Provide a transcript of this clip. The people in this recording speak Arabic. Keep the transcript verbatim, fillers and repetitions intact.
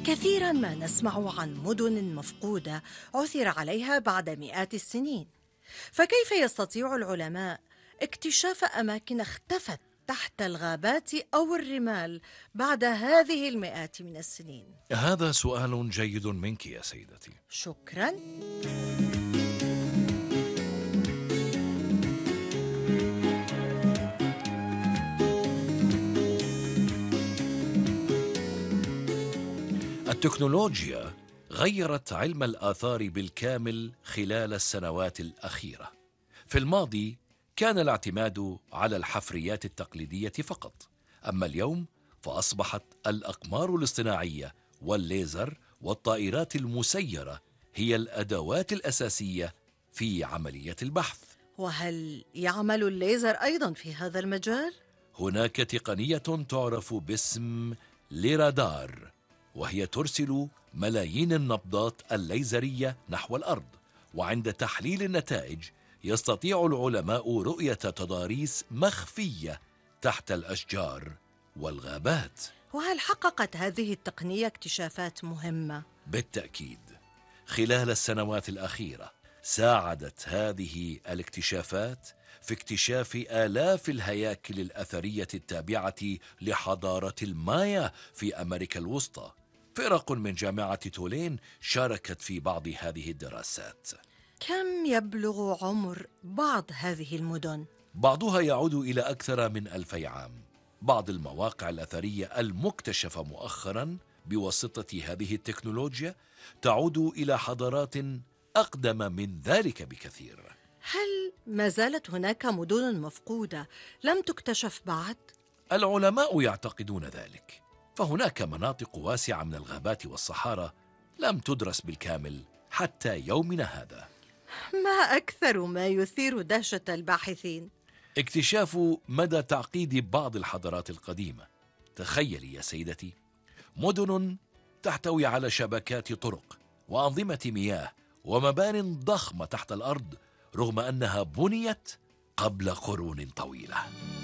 كثيرا ما نسمع عن مدن مفقودة عثر عليها بعد مئات السنين، فكيف يستطيع العلماء اكتشاف أماكن اختفت تحت الغابات أو الرمال بعد هذه المئات من السنين؟ هذا سؤال جيد منك يا سيدتي. شكرا. التكنولوجيا غيرت علم الآثار بالكامل خلال السنوات الأخيرة. في الماضي كان الاعتماد على الحفريات التقليدية فقط، أما اليوم فأصبحت الأقمار الاصطناعية والليزر والطائرات المسيرة هي الأدوات الأساسية في عملية البحث. وهل يعمل الليزر أيضا في هذا المجال؟ هناك تقنية تعرف باسم ليرادار، وهي ترسل ملايين النبضات الليزرية نحو الأرض، وعند تحليل النتائج يستطيع العلماء رؤية تضاريس مخفية تحت الأشجار والغابات. وهل حققت هذه التقنية اكتشافات مهمة؟ بالتأكيد، خلال السنوات الأخيرة ساعدت هذه الاكتشافات في اكتشاف آلاف الهياكل الأثرية التابعة لحضارة المايا في أمريكا الوسطى. فرق من جامعة تولين شاركت في بعض هذه الدراسات. كم يبلغ عمر بعض هذه المدن؟ بعضها يعود إلى أكثر من ألفي عام. بعض المواقع الأثرية المكتشفة مؤخرا بواسطة هذه التكنولوجيا تعود إلى حضارات أقدم من ذلك بكثير. هل ما زالت هناك مدن مفقودة لم تكتشف بعد؟ العلماء يعتقدون ذلك، فهناك مناطق واسعة من الغابات والصحارى لم تدرس بالكامل حتى يومنا هذا. ما أكثر ما يثير دهشة الباحثين؟ اكتشاف مدى تعقيد بعض الحضارات القديمة. تخيلي يا سيدتي، مدن تحتوي على شبكات طرق وأنظمة مياه ومبان ضخمة تحت الأرض، رغم أنها بنيت قبل قرون طويلة.